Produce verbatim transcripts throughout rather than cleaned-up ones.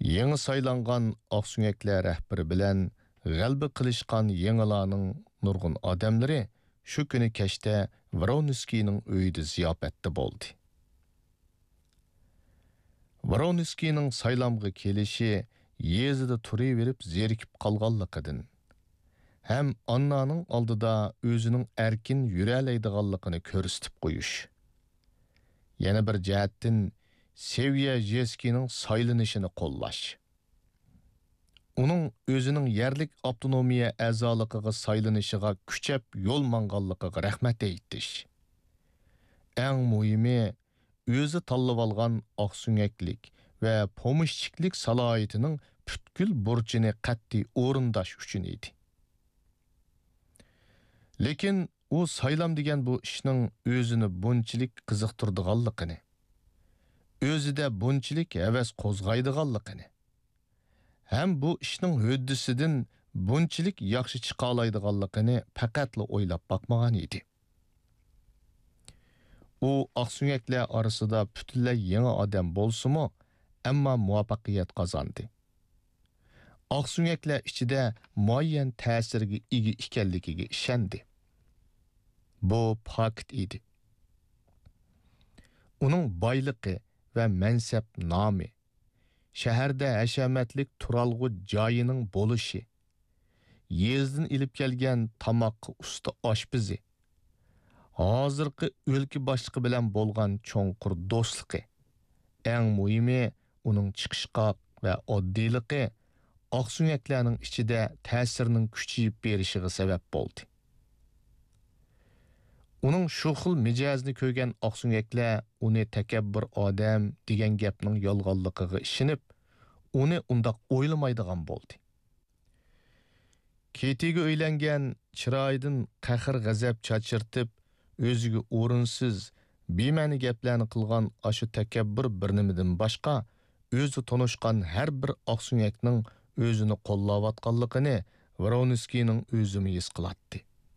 Yeni saylangan Oqsuңaklar rəhbəri bilan g'alba qilishgan yangilarning nurg'un odamlari shu kuni kechda Voronskiyning uyida ziyofatda bo'ldi. Voronskiyning saylamga kelishi yezida turaverib zerikib qolganligidan ham onnaning oldida o'zining erkin yuralaydiganligini ko'rsatib qo'yish. Yana bir jihatdan Seviya Jeskining saylanishini qo'llash. Uning o'zining yerlik avtonomiya a'zoligiga saylanishiga kuchab yo'l manganligiga rahmat aytish. Eng muhimi, o'zi tanlab olgan oqsuңaklik va pomishchiklik salohiyatining butkul burchini qat'iy o'rindash uchun edi. Lekin u saylam degan bu ishning o'zini bunchalik qiziqtirdiganligini, o'zida bunchalik havas qo'zg'aydiganligini, ham bu ishning huddisidan bunchalik yaxshi chiqa oladiganligini faqatla o'ylab boqmagan edi. U oqsuңaklar orasida butunlay yangi odam bo'lsa-mu, ammo muvaffaqiyat qozondi. Oqsuңaklar ichida muayyan ta'sirga ega ekanligiga ishondi. Bu fakt edi. Uning boyligi va mansab nomi, shaharda hashamatlik turalg'u joyining bo'lishi, yezdan ilib kelgan tamoqqa usta oshpizi, hozirgi o'lka boshlig'i bilan bo'lgan cho'nqur do'stligi, eng muhimi uning chiqishqoq va oddiyligi oqsuңaklarning ichida ta'sirning kuchayib berishiga sabab bo'ldi. Uning shu xil mijozni ko'rgan oqsuңaklar uni takabbur odam degan gapning yolg'onligiga ishinib, uni undoq o'ylamaydigan bo'ldi. Ketiga o'ylangan chiroyidan qahr g'azab chachirtib, o'ziga o'rinsiz, bema'ni gaplarni qilgan ashu takabbur bir nimadan boshqa, o'zi tanishgan har bir oqsuңakning o'zini qo'llayotganligini Voronskiyning o'zimi his qilatdi.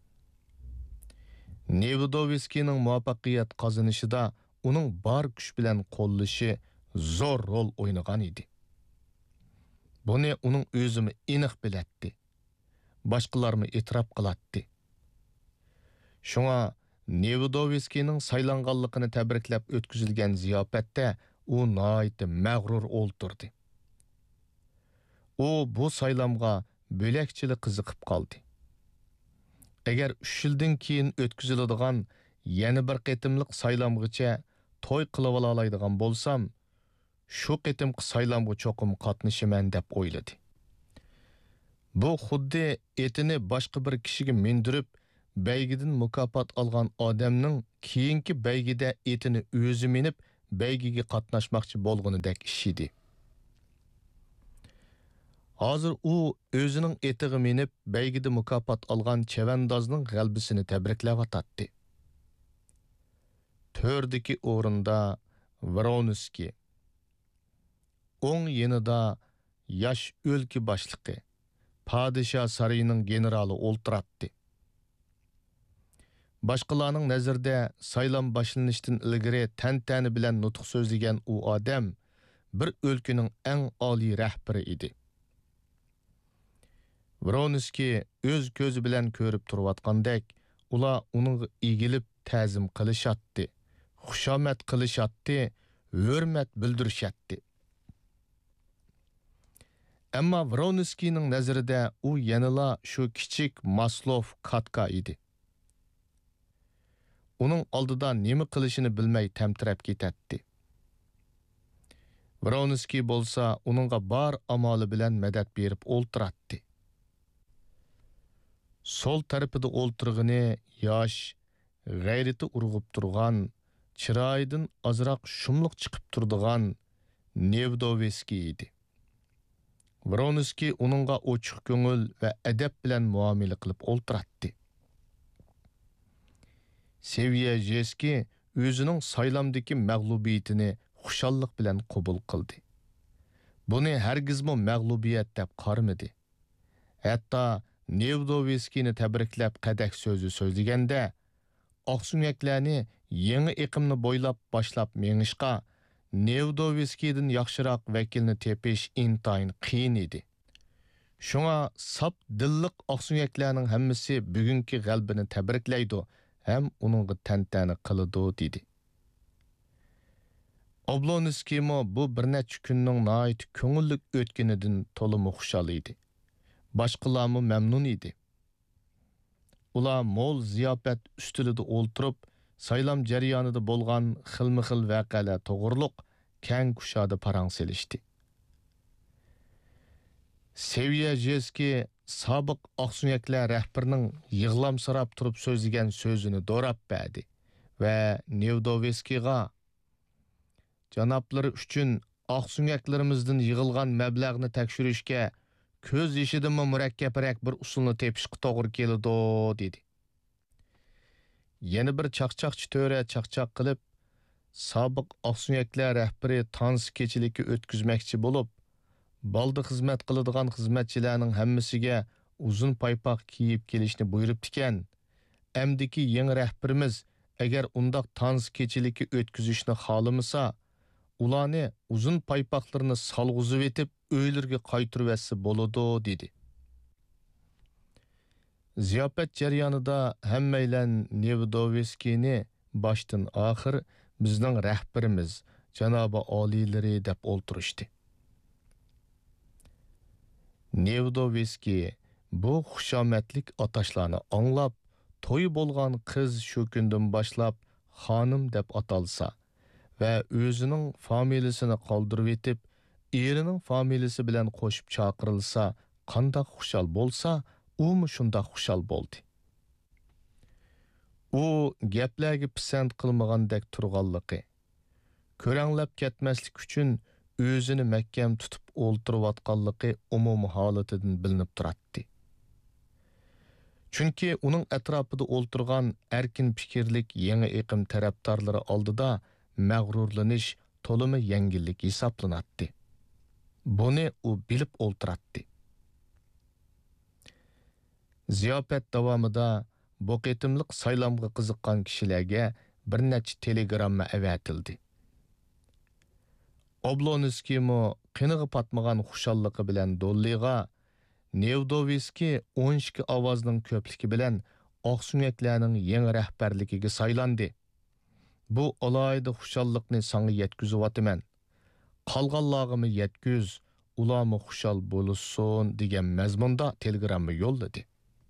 Nevidovskining muvaffaqiyat qozonishida uning bor kuch bilan qo'llashi zo'r rol o'ynagan edi. Buni uning o'zimi aniq bilatdi. Boshqalarni e'tirof qilatdi. Shunga Nevidovskining saylanganligini tabriklab o'tkazilgan ziyofatda u nihoyatda mag'rur o'ltirdi. U bu saylamga bo'lakchilik qiziqib qoldi. Agar uch yildan keyin o'tkaziladigan yana bir qitimliq saylamgacha to'y qilib oladigan bo'lsam, shu qitimqi saylamga cho'qim qatnashaman deb o'yladi. Bu xuddi etini boshqa bir kishiga mindirib, baygidan mukofot olgan odamning keyingi baygida etini o'zi minib, baygiga qatnashmoqchi bo'lganidek ish edi. Hozir u o'zining etiga minib, baygida mukofot olgan chavandozning g'albisini tabriklavatdi. To'rdagi o'rinda Voronskiy, o'ng yanida yosh o'lka boshlig'i, podshoh saroyining generali o'ltiratdi. Boshqalarning nazarida saylam boshlanishidan ilgari tantani bilan nutq so'zlagan u odam bir o'lkaning eng oliy rahbari edi. Voronskiy o'z ko'zi bilan ko'rib turayotgandek, ular uning egilib ta'zim qilishatdi, xushomat qilishatdi, hurmat bildirishatdi. Ammo Voronskiyning nazarida u yanala shu kichik Maslov katka edi. Uning oldida nima qilishini bilmay tamtirab ketadi. Voronskiy bo'lsa uningga bor amali bilan madad berib o'ltiratdi. Sol tarafida o'ltirg'ini yosh, g'ayrati urg'ib turgan, chiroyidan ozroq shumliq chiqib turadigan Nevidovskiy edi. Voronskiy uningga ochiq ko'ngil va adab bilan muomala qilib o'ltiratdi. Seviya Jeski o'zining saylamdagi mag'lubiyatini xushallik bilan qabul qildi. Buni hargizmi mag'lubiyat deb qaramadi. Hatto Nevidovskiyni tabriklab qadak so'zi so'zlaganda, oqsuңaklarni yangi iqimni bo'ylab boshlab mengishqa, Nevdoviskiydan yaxshiroq vakilni tepish intayin qiyin edi. Shunga sap dilliq oqsunyaklarning hammasi bugungi g'albini tabriklaydi ham uningga tantana qiladi dedi. Oblonskiymo bu bir necha kunning nihoyat ko'ngillik o'tganidan to'liq xushal edi. Boshqalarmi mamnun edi. Ular mo'l ziyofat ustulida o'ltirib, saylam jarayonida bo'lgan xilma-xil voqealar to'g'riliq keng kushoda parang selishdi. Seviya Jeski sobiq oqsunyaklar rahbarining yig'lamsirab turib so'zlagan so'zini do'rab berdi va Nevdoviskiyga janoblari uchun oqsunyaklarimizdan yig'ilgan mablag'ni tekshirishga ko'z yoshidanmi murakkabroq bir usulni tepishga to'g'ri keladi dedi. Yana bir chaqchaqchi to'ra chaqchaq qilib, sobiq oqsunyaklar rahbari tansi kechilikka o'tkazmoqchi bo'lib, balda xizmat qiladigan xizmatchilarning hammasiga uzun paypoq kiyib kelishni buyuribdi ekan. Amdiki yangi rahbarimiz agar undaq tansi kechilikka o'tkazishni xohlamasa, ularni uzun paypoqlarni salg'uzib etib, o'ylarga qaytarib etsa bo'ladi dedi. Ziyofat jarayonida hammaylan Nevdoviskiyni boshdan oxir bizning rahbarimiz, janobi oliylari deb o'ltirishdi. Nevdoviskiy bu xushomatlik atashlarni anglab, to'y bo'lgan qiz shu kundan boshlab xonim deb atalsa va o'zining familiyasini qoldirib etib, erining familiyasi bilan qo'shib chaqirilsa, qanday xushal bo'lsa, u mu shunday xushal bo'ldi. U gaplarga pisand qilmagandek turganligi, ko'ranglab ketmaslik uchun o'zini mahkam tutib o'ltirayotganligi umum holatidan bilinib turadi. Chunki uning atrofida o'ltirgan erkin fikrlik yangi iqim tarafdorlari oldida mag'rurlanish to'limi yengillik hisoblanadi. Buni u bilib o'ltiradi. Ziyofat davomida bu qitimliq saylamga qiziqqan kishilarga bir necha telegramma avatildi. Oblonskiymo qiniga patmagan xushallıqı bilan Dolliga Nevdoviskiy o'n ikki ovozning ko'pligi bilan oqsunyaklarning yangi rahbarligiga saylandi. Bu alayda xushalliqni sanga yetkazyotaman. Qolganlarga yetkuz, ularmi xushal bo'lsin degan mazmunda telegramma yo'lladi.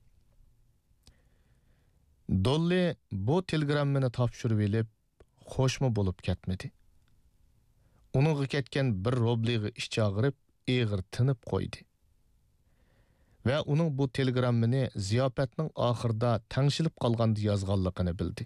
Dolli bu telegrammani topshirib elib, xo'shmi bo'lib ketmadi. Uningga ketgan bir rubliga ish chog'irib, eg'ir tinib qo'ydi. Va uning bu telegrammani ziyofatning oxirida tangshilib qolganda yozganligini bildi.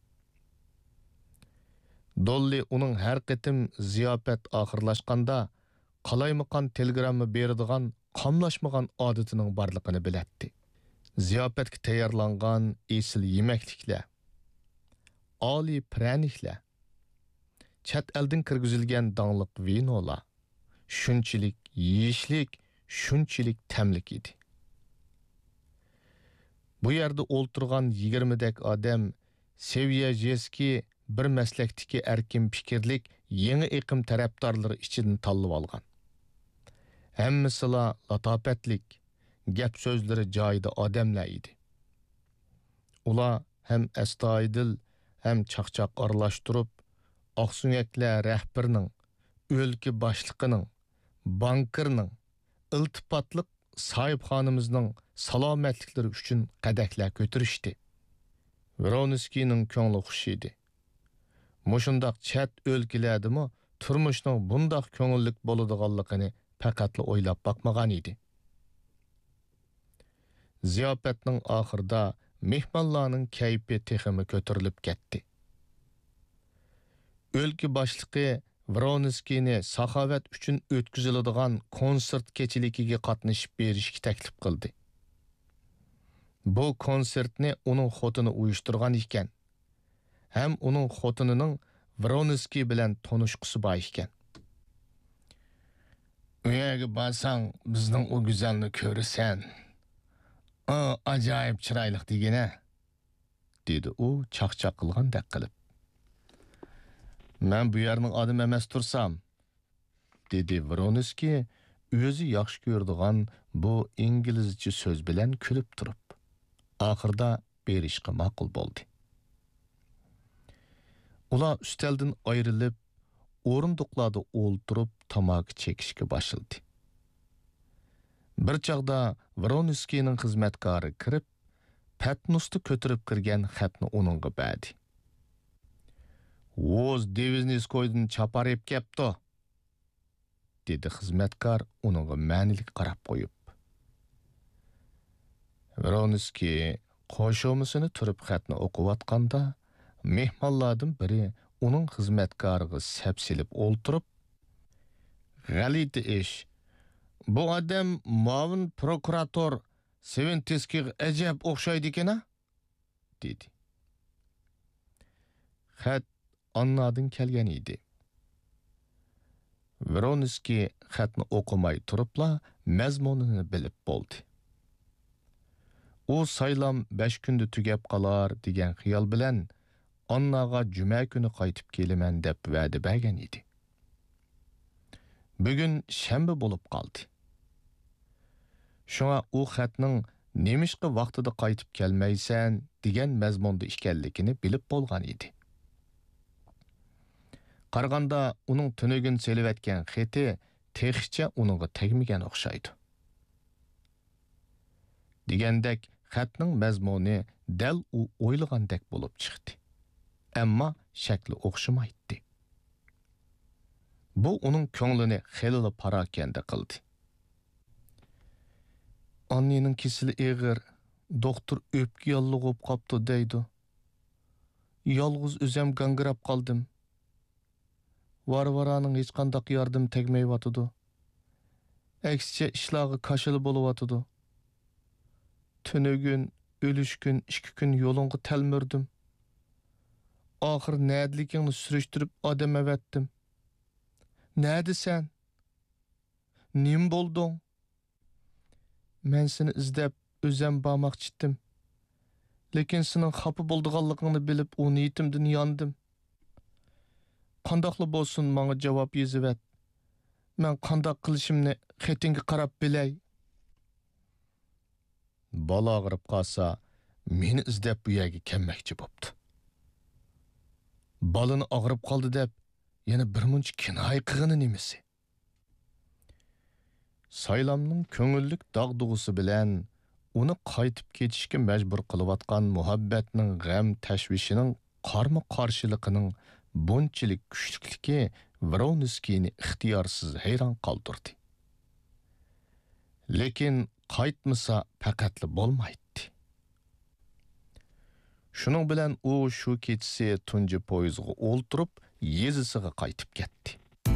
Dolli uning har qitim ziyofat oxirlashganda qalaymaqan telegramma beradigan qamlashmagan odatining borligini biladi. Ziyofatga tayyorlangan esil yemekliklar, oliy praniklar, chat eldan kirgizilgan dongliq vinolar, shunchilik yeyishlik, shunchilik tamlik edi. Bu yerda o'ltirgan yigirma dak odam Seviya Jeski bir maslakdagi erkin fikrlik yangi iqim tarafdorlari ichidan tanlab olgan. Hammasila latofatlik, gap so'zlari joyida odamlar edi. Ular ham astoydil, ham chaqchaq aralashtirib, oqsunyaklar rahbarining, o'lka boshliqining, bankirning, iltifotliq sohibxonimizning salomatliklari uchun qadaklar ko'tarishdi. Vronskiyning ko'ngli xush edi. Mushundaq chat o'lkalardimi turmushning bundoq ko'ngillik bo'ladiganligini faqatla o'ylab boqmagan edi. Ziyofatning oxirida mehmonlarning kayfi teximi ko'tarilib ketdi. O'lka boshlig'i Vronskiyni saxovat uchun o'tkaziladigan konsert kechiligiga qatnashib berishga taklif qildi. Bu konsertni uning xotini uyushtirgan ekan. Ham uning xotinining Vronskiy bilan tanishqisi bor ekan. "Uyaga borsang, bizning o go'zalni ko'rasan. O ajoyib chiroyli degina", dedi u chaqchaq qilgandek qilib. Men bu yerning odam emas tursam, dedi Vronskiy o'zi yaxshi ko'radigan bu inglizcha so'z bilan kulib turib. Oxirida berishga ma'qul bo'ldi. Ular ustaldan ayrilib, o'rindiqlarda o'ltirib tamaki chekishga boshladi. Bir chaqda Vronskiyning xizmatkori kirib, patnusni ko'tarib kirgan xatni uningga berdi. "O'z devizniskoydan chaparib kepti", dedi xizmatkor uningga ma'nilik qarab qo'yib. Vronskiy qo'shomisini turib xatni o'qiyotganda, mehmonlardan biri uning xizmatkoriga sapsilib o'ltirib, "G'alati ish. Bu odam muavin prokurator Seventeskiga ajab o'xshaydi ekan-a?" dedi. Xat Annadan kelgan edi. Vronskiy xatni o'qimay turibla mazmunini bilib bo'ldi. U saylam besh kunda tugab qolar degan xiyol bilan Annaga juma kuni qaytib kelaman deb va'da bergan edi. Bugun shanba bo'lib qoldi. Shunga u xatning nemishqa vaqtida qaytib kelmaysan degan mazmunda ekanligini bilib bo'lgan edi. Qaraganda uning tunugin selivatgan xati texcha uningga tegmagan o'xshaydi. Degandek xatning mazmuni dal u o'ylagandek bo'lib chiqdi. Ammo shakli o'xshamaydi. Bu uning ko'nglini xeyli parakanda qildi. Annening kesili eg'ir, doktor o'pki yollig'ib qopti deydi. Yolg'iz o'zim gangirab qoldim. Varvaraning hech qanday yardım tegmayotidi. Aksicha ishlari kashili bo'layotidi. Tunugin, o'lishgun, ikki kun yo'lingga telmirdim. Oxir nədlikingni surishtirib odam avatdim. Nadi sen? Nim bo'lding? Men seni izlab o'zim bormoqchidim. Lekin sening xafa bo'ldiganligingni bilib, u niyatimdan yondim. Qandaqlı bo'lsin, menga javob yezivat. Men qandaq qilishimni xatingga qarab bilay. Bola og'rib qolsa, meni izlab bu yerga kelmoqchi bo'pti. Balını og'rib qoldi deb, yana bir muncha kinoy qilgani nimasi? Saylamning ko'ngillik dog'dug'usi bilan uni qaytib ketishga majbur qilayotgan muhabbatning g'am tashvishining qarma-qarshiligining bunchalik kuchlikligi Vronskiyni ixtiyorsiz hayron qoldirdi. Lekin qaytmasa faqatli bo'lmaydi. Shuning bilan u shu kechasi tunji poyizga o'ltirib, yezisiga qaytib ketdi.